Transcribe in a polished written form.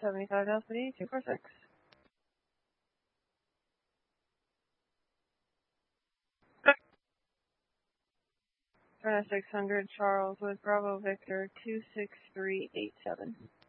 75 Delta 246. 600 Charles with Bravo Victor 26387.